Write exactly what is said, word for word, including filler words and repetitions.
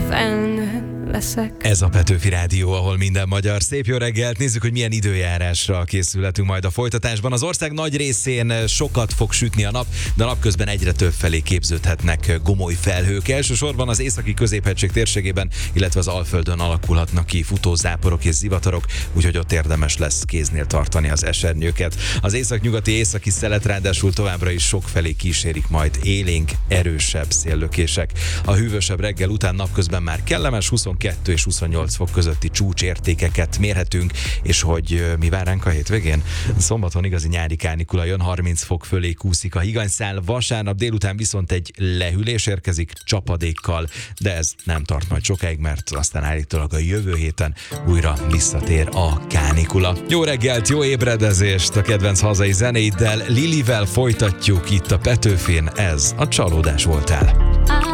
felnőtt leszek. Ez a Petőfi Rádió, ahol minden magyar. Szép jó reggelt! Nézzük, hogy milyen időjárásra készülhetünk majd a folytatásban. Az ország nagy részén sokat fog sütni a nap, de napközben egyre több felé képződhetnek gomoly felhők. Elsősorban az északi középhegység térségében, illetve az Alföldön alakulhatnak ki futózáporok és zivatarok, úgyhogy ott érdemes lesz kéznél tartani az esernyőket. Az északnyugati északi szelet ráadásul továbbra is sok felé kísérik majd élénk, erősebb széllökések. A hűvösebb reggel után napközben már kellemes huszonkettő és huszonnyolc fok közötti csúcsértékeket mérhetünk, és hogy mi vár ránk a hétvégén? Szombaton igazi nyári kánikula jön, harminc fok fölé kúszik a higanyszál, vasárnap délután viszont egy lehűlés érkezik csapadékkal, de ez nem tart majd sokáig, mert aztán állítólag a jövő héten újra visszatér a kánikula. Jó reggelt, jó ébredezést a kedvenc hazai zenéiddel, Lilivel folytatjuk itt a Petőfin, ez a Csalódás voltál.